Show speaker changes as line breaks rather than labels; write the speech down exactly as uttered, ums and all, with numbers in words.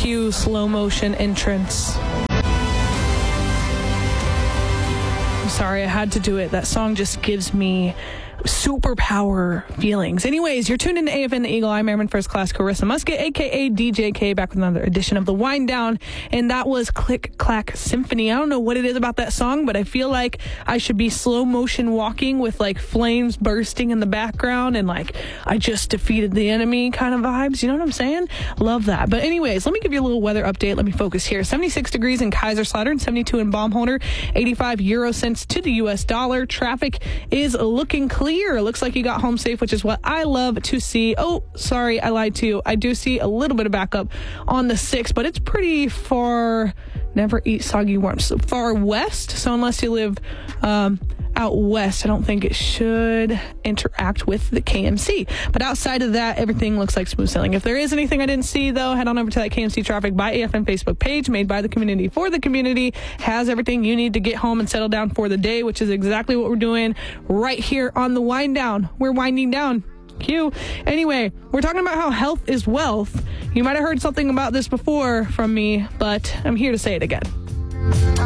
cue slow motion entrance. I'm sorry, I had to do it. That song just gives me superpower feelings. Anyways, you're tuned into A F N The Eagle. I'm Airman First Class Carissa Musket, a k a. D J K, back with another edition of The Wind Down, and that was Click Clack Symphony. I don't know what it is about that song, but I feel like I should be slow motion walking with like flames bursting in the background and like I just defeated the enemy kind of vibes. You know what I'm saying? Love that. But anyways, let me give you a little weather update. Let me focus here. seventy-six degrees in Kaiserslautern, seventy-two in Baumholder, eighty-five euro cents to the U S dollar. Traffic is looking clear. Looks like you got home safe, which is what I love to see. Oh, sorry, I lied to you. I do see a little bit of backup on the six, but it's pretty far. Never eat soggy worms. So far west. So unless you live um, out west, I don't think it should interact with the K M C. But outside of that, everything looks like smooth sailing. If there is anything I didn't see, though, head on over to that K M C Traffic by A F N Facebook page, made by the community for the community. Has everything you need to get home and settle down for the day, which is exactly what we're doing right here on the Wind Down. We're winding down. Q. Anyway, we're talking about how health is wealth. You might have heard something about this before from me, but I'm here to say it again.